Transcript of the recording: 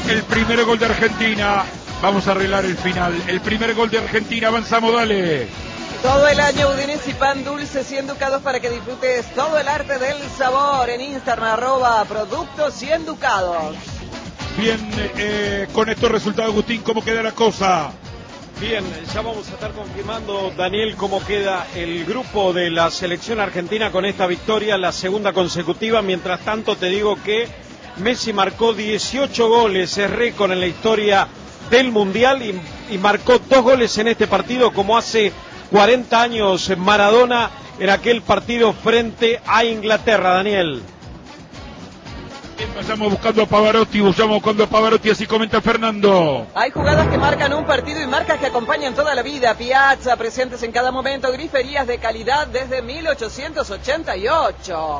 el primer gol de Argentina. Vamos a arreglar el final. El primer gol de Argentina, avanzamos, dale. Todo el año Udinese y pan dulces y enducados para que disfrutes todo el arte del sabor en Instagram, @productos y enducados. Bien, con estos resultados, Agustín, ¿cómo queda la cosa? Bien, ya vamos a estar confirmando, Daniel, cómo queda el grupo de la selección argentina con esta victoria, la segunda consecutiva. Mientras tanto, te digo que Messi marcó 18 goles, es récord en la historia del Mundial y marcó 2 goles en este partido, como hace 40 años Maradona en aquel partido frente a Inglaterra, Daniel. Vayamos buscando a Pavarotti, así comenta Fernando. Hay jugadas que marcan un partido y marcas que acompañan toda la vida. Piazza, presentes en cada momento, griferías de calidad desde 1888.